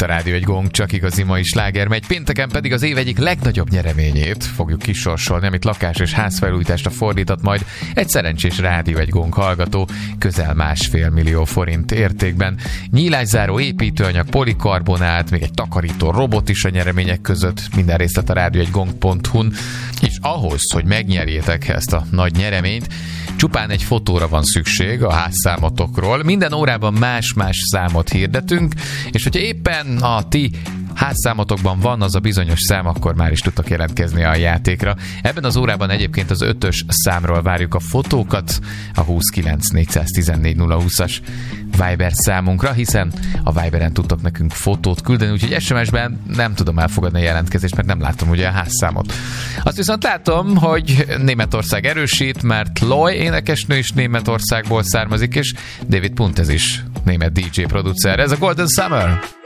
itt a Rádió egy Gong, csak igazi mai sláger megy. Pénteken pedig az év egyik legnagyobb nyereményét fogjuk kisorsolni, amit lakás- és házfelújításra fordított majd egy szerencsés Rádió egy Gong hallgató közel 1,5 millió forint értékben. Nyílászáró, építőanyag, polikarbonát, még egy takarító robot is a nyeremények között. Minden részlet a radio1gong.hu-n. És ahhoz, hogy megnyerjétek ezt a nagy nyereményt, csupán egy fotóra van szükség a házszámotokról. Minden órában más-más számot hirdetünk, és hogyha éppen a ti házszámotokban van az a bizonyos szám, akkor már is tudtok jelentkezni a játékra. Ebben az órában egyébként az 5-ös számról várjuk a fotókat, a 29 414 020-as Viber számunkra, hiszen a Viberen tudtok nekünk fotót küldeni, úgyhogy SMS-ben nem tudom elfogadni a jelentkezést, mert nem látom ugye a házszámot. Azt viszont látom, hogy Németország erősít, mert Loy énekesnő is Németországból származik, és David Puntez is német DJ producer. Ez a Golden Summer!